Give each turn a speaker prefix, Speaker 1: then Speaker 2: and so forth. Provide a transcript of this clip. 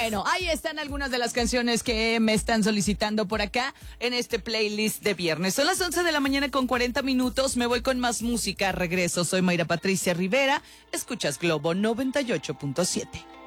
Speaker 1: Bueno, ahí están algunas de las canciones que me están solicitando por acá en este playlist de viernes. Son las 11 de la mañana con 40 minutos. Me voy con más música. Regreso. Soy Mayra Patricia Rivera. Escuchas Globo 98.7.